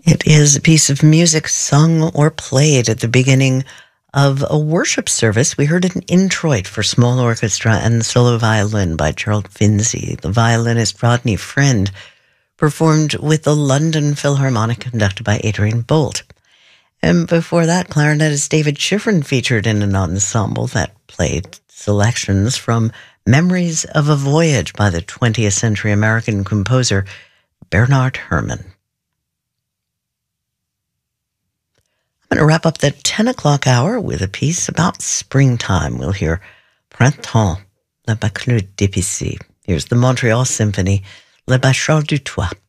It is a piece of music sung or played at the beginning of a worship service. We heard an introit for small orchestra and solo violin by Gerald Finzi. The violinist Rodney Friend performed with the London Philharmonic conducted by Adrian Bolt. And before that, clarinetist David Schifrin featured in an ensemble that played selections from Memories of a Voyage by the 20th century American composer Bernard Herrmann. I'm going to wrap up the 10 o'clock hour with a piece about springtime. We'll hear Printemps, La Bacchus d'Épicée. Here's the Montreal Symphony, Le Bachar du Toit.